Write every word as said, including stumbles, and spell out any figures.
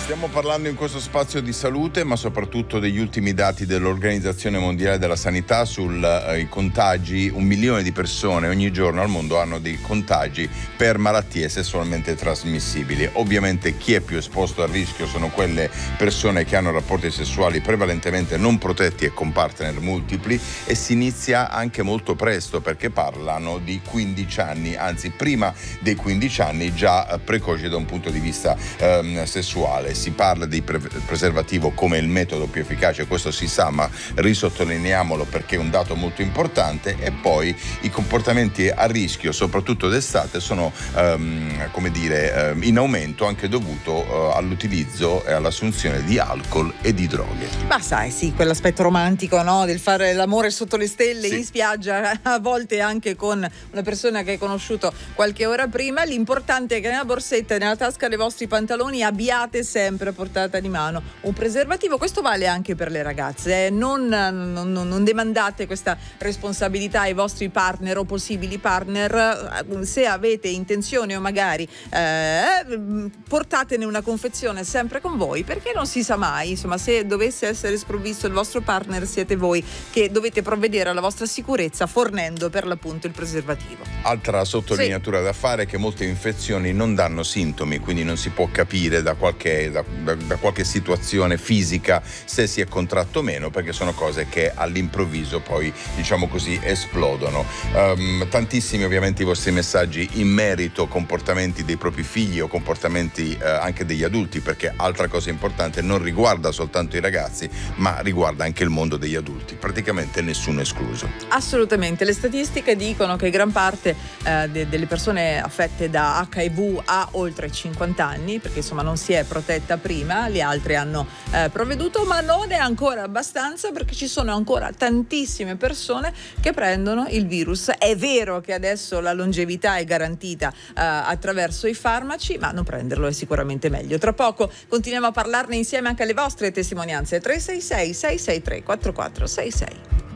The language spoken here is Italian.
Stiamo parlando in questo spazio di salute, ma soprattutto degli ultimi dati dell'Organizzazione Mondiale della Sanità sui eh, contagi. Un milione di persone ogni giorno al mondo hanno dei contagi per malattie sessualmente trasmissibili. Ovviamente chi è più esposto al rischio sono quelle persone che hanno rapporti sessuali prevalentemente non protetti e con partner multipli, e si inizia anche molto presto, perché parlano di quindici anni, anzi prima dei quindici anni, già precoci da un punto di vista ehm, sessuale. Si parla di pre- preservativo come il metodo più efficace, questo si sa, ma risottolineiamolo perché è un dato molto importante. E poi i comportamenti a rischio, soprattutto d'estate, sono ehm, come dire ehm, in aumento, anche dovuto eh, all'utilizzo e all'assunzione di alcol e di droghe. Ma sai, sì, quell'aspetto romantico, no? Del fare l'amore sotto le stelle, sì, in spiaggia, a volte anche con una persona che hai conosciuto qualche ora prima. L'importante è che nella borsetta e nella tasca dei vostri pantaloni abbiate sempre a portata di mano un preservativo. Questo vale anche per le ragazze, eh? non, non, non demandate questa responsabilità ai vostri partner o possibili partner. Se avete intenzione o magari eh, portatene una confezione sempre con voi, perché non si sa mai, insomma, se dovesse essere sprovvisto il vostro partner, siete voi che dovete provvedere alla vostra sicurezza fornendo per l'appunto il preservativo. Altra sottolineatura sì. da fare è che molte infezioni non danno sintomi, quindi non si può capire da qualche, da, da, da qualche situazione fisica se si è contratto o meno, perché sono cose che all'improvviso poi, diciamo così, esplodono. Um, tantissimi ovviamente i vostri messaggi in merito comportamenti dei propri figli o comportamenti eh, anche degli adulti, perché altra cosa importante, non riguarda soltanto i ragazzi, ma riguarda anche il mondo degli adulti, praticamente nessuno escluso. Assolutamente, le statistiche dicono che gran parte eh, de- delle persone affette da acca i vu ha oltre cinquanta anni, perché insomma non si è protetta prima, gli altri hanno eh, provveduto, ma non è ancora abbastanza, perché ci sono ancora tantissime persone che prendono il virus. È vero che adesso la longevità è garantita eh, attraverso i farmaci, ma non prenderlo è sicuramente meglio. Tra poco continuiamo a parlarne insieme anche alle vostre testimonianze. Tre sei sei sei sei tre quattro quattro sei sei.